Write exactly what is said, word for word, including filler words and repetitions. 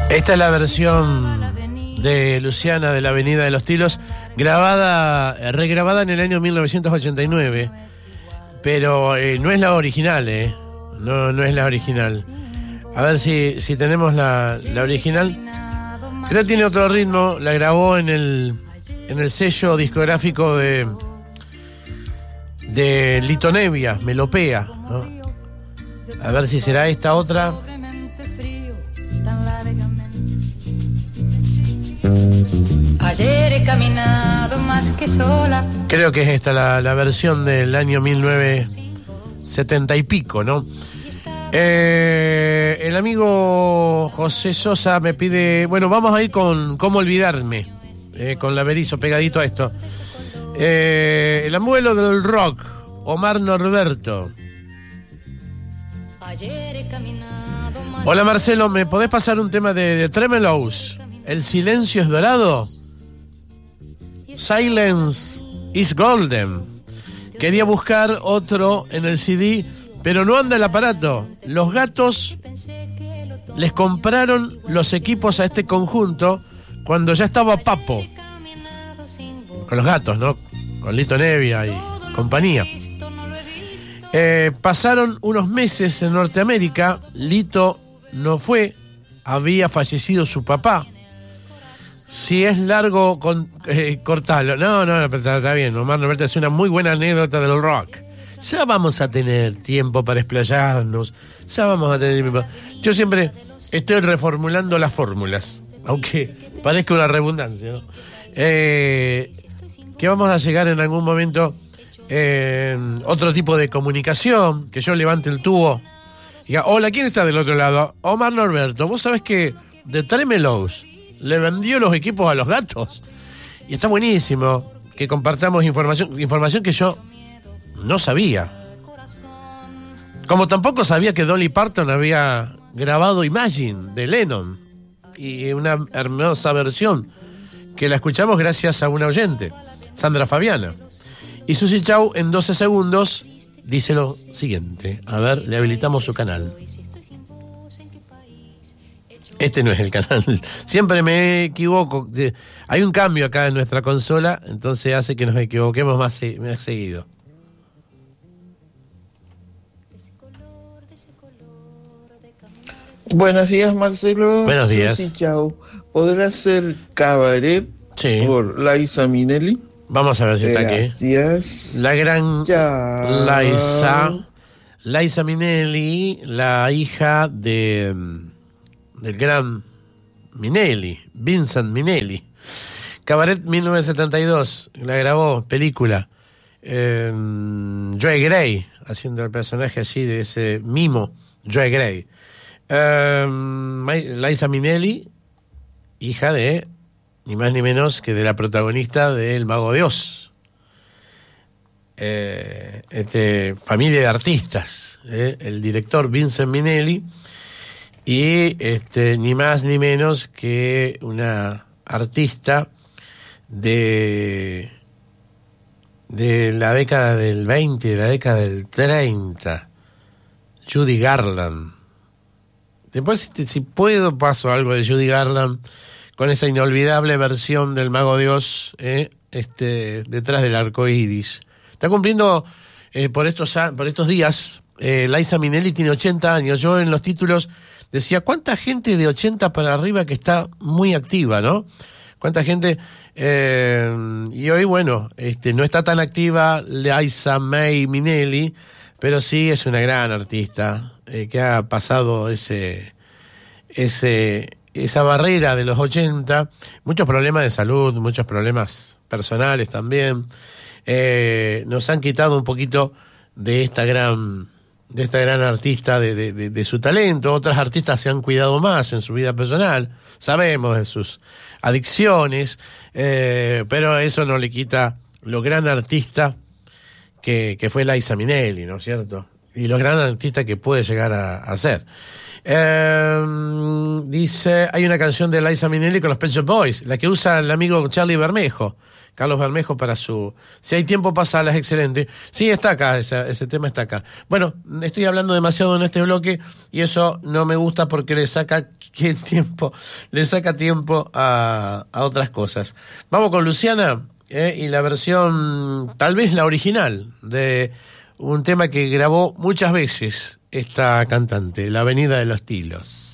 Esta es la versión de Luciana de la Avenida de los Tilos, grabada, regrabada en el año mil novecientos ochenta y nueve, pero eh, no es la original, eh. No, no es la original. A ver si, si tenemos la, la original. Esta tiene otro ritmo, la grabó en el, en el sello discográfico de, de Lito Nebbia, Melopea, ¿no? A ver si será esta otra. Ayer he caminado más que sola. Creo que es esta la, la versión del año mil novecientos setenta y pico, ¿no? Eh, el amigo José Sosa me pide, bueno, vamos a ir con Cómo olvidarme, eh, con la Berizo pegadito a esto. Eh, el abuelo del rock, Omar Norberto. Hola Marcelo, ¿me podés pasar un tema de, de Tremelows? ¿El silencio es dorado? Silence is golden. Quería buscar otro en el C D, pero no anda el aparato. Los Gatos les compraron los equipos a este conjunto cuando ya estaba Papo. Con los Gatos, ¿no? Con Lito Nebbia y compañía. Eh, pasaron unos meses en Norteamérica. Lito no fue. Había fallecido su papá. Si es largo, con, eh, cortalo. No, no, está, está bien. Omar Norberto es una muy buena anécdota del rock. Ya vamos a tener tiempo para explayarnos. Ya vamos a tener tiempo. Yo siempre estoy reformulando las fórmulas, aunque parezca una redundancia, ¿no? Eh, que vamos a llegar en algún momento eh, otro tipo de comunicación, que yo levante el tubo y diga, hola, ¿quién está del otro lado? Omar Norberto. Vos sabés que de Tremelows le vendió los equipos a los Gatos. Y está buenísimo que compartamos información, información que yo no sabía. Como tampoco sabía que Dolly Parton había grabado Imagine de Lennon. Y una hermosa versión que la escuchamos gracias a una oyente, Sandra Fabiana. Y Susi Chau en doce segundos dice lo siguiente. A ver, le habilitamos su canal. Este no es el canal. Siempre me equivoco. Hay un cambio acá en nuestra consola, entonces hace que nos equivoquemos más, más seguido. Buenos días, Marcelo. Buenos días. Sí, chao. ¿Podrá ser Cabaret? Sí. Por Liza Minnelli. Vamos a ver si está aquí. Gracias. La gran Chao. Liza. Liza Minnelli, la hija de... del gran Minnelli, Vincent Minnelli. Cabaret mil novecientos setenta y dos, la grabó, película. Eh, Joe Grey, haciendo el personaje así de ese mimo, Joe Grey. Eh, Liza Minnelli, hija de, ni más ni menos que de la protagonista de El Mago de Oz. Eh, este, familia de artistas, eh, el director Vincent Minnelli. Y este, ni más ni menos que una artista de, de la década del veinte, de la década del treinta, Judy Garland. Después, si, si puedo, paso algo de Judy Garland con esa inolvidable versión del Mago de Oz, eh, este, detrás del arco iris. Está cumpliendo eh, por, estos, por estos días, eh, Liza Minnelli tiene ochenta años. Yo en los títulos decía, ¿cuánta gente de ochenta para arriba que está muy activa, no? ¿Cuánta gente? Eh, y hoy, bueno, este, no está tan activa Liza May Minnelli, pero sí es una gran artista eh, que ha pasado ese, ese, esa barrera de los ochenta. Muchos problemas de salud, muchos problemas personales también. Eh, nos han quitado un poquito de esta gran... de esta gran artista, de, de, de, de su talento. Otras artistas se han cuidado más en su vida personal, sabemos de sus adicciones, eh, pero eso no le quita lo gran artista que, que fue Liza Minnelli, ¿no es cierto? Y lo gran artista que puede llegar a, a ser. Eh, Dice, hay una canción de Liza Minnelli con los Pet Shop Boys, la que usa el amigo Charlie Bermejo, Carlos Bermejo, para su... Si hay tiempo, pasala, es excelente. Sí, está acá, ese, ese tema está acá. Bueno, estoy hablando demasiado en este bloque y eso no me gusta porque le saca ¿qué tiempo? Le saca tiempo a, a otras cosas. Vamos con Luciana eh, y la versión, tal vez la original, de un tema que grabó muchas veces esta cantante, La Avenida de los Tilos.